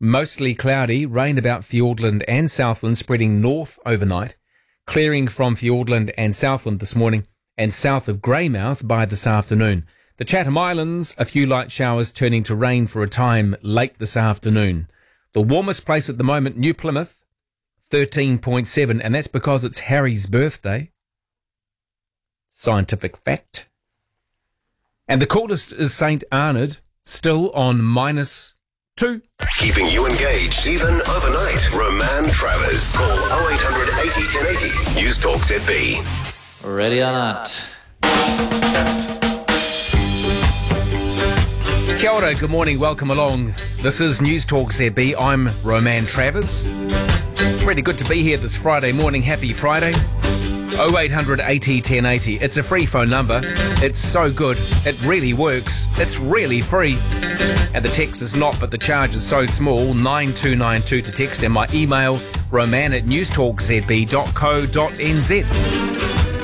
Mostly cloudy, rain about Fiordland and Southland, spreading north overnight, clearing from Fiordland and Southland this morning, and south of Greymouth by this afternoon. The Chatham Islands, a few light showers turning to rain for a time late this afternoon. The warmest place at the moment, New Plymouth, 13.7, and that's because it's Harry's birthday. Scientific fact. And the coolest is St Arnaud, still on -2. Keeping you engaged even overnight. Roman Travers. Call 0800 80 1080. News Talk ZB. Ready or not. Kia ora, good morning, welcome along. This is News Talk ZB. I'm Roman Travers. Really good to be here this Friday morning. Happy Friday. 0800 80 1080. It's a free phone number. It's so good. It really works. It's really free. And the text is not, but the charge is so small. 9292 to text, and my email, roman@newstalkzb.co.nz.